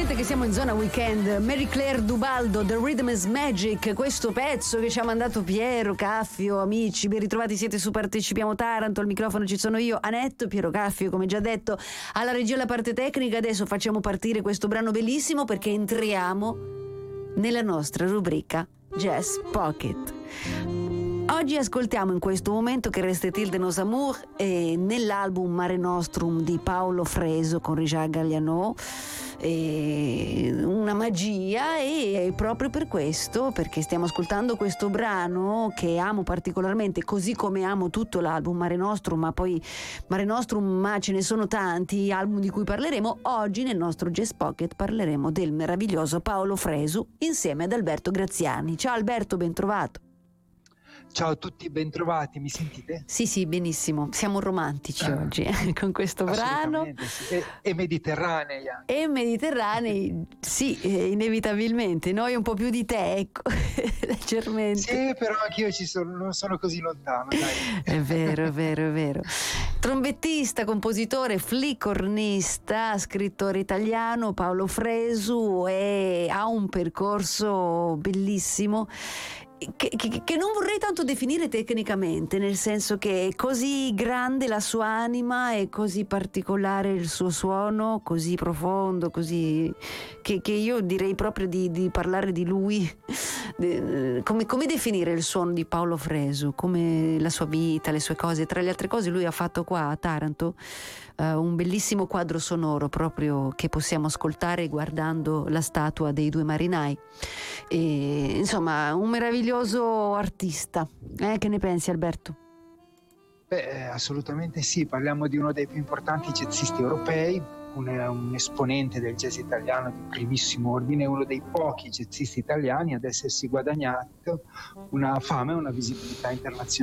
Ovviamente che siamo in zona weekend. Mary Claire Dubaldo, The Rhythm is Magic, questo pezzo che ci ha mandato Piero Caffio. Amici, ben ritrovati, siete su Partecipiamo Taranto, al microfono ci sono io, Anetto, Piero Caffio, come già detto, alla regia la parte tecnica. Adesso facciamo partire questo brano bellissimo perché entriamo nella nostra rubrica Jazz Pocket. Oggi ascoltiamo in questo momento Che restait-il de nos amours nell'album Mare Nostrum di Paolo Fresu con Richard Galliano. Una magia, e proprio per questo, perché stiamo ascoltando questo brano che amo particolarmente, così come amo tutto l'album Mare Nostrum, ma ce ne sono tanti album di cui parleremo. Oggi nel nostro Jazz Pocket parleremo del meraviglioso Paolo Fresu insieme ad Alberto Graziani. Ciao Alberto, ben trovato. Ciao a tutti, bentrovati, mi sentite? Sì, benissimo, siamo romantici oggi con questo brano. Sì. E mediterranei anche. E mediterranei, sì, inevitabilmente, noi un po' più di te, ecco, leggermente. Sì, però anch'io non sono così lontano, dai. È vero. Trombettista, compositore, flicornista, scrittore italiano, Paolo Fresu, e ha un percorso bellissimo che non vorrei tanto definire tecnicamente, nel senso che è così grande la sua anima e così particolare il suo suono, così profondo, così che io direi proprio di parlare di lui. Come definire il suono di Paolo Fresu, come la sua vita, le sue cose. Tra le altre cose lui ha fatto qua a Taranto un bellissimo quadro sonoro proprio che possiamo ascoltare guardando la statua dei due marinai, e, insomma, un meraviglioso artista. Che ne pensi, Alberto? Beh, assolutamente sì, parliamo di uno dei più importanti jazzisti europei, un esponente del jazz italiano di primissimo ordine, uno dei pochi jazzisti italiani ad essersi guadagnato una fama e una visibilità internazionale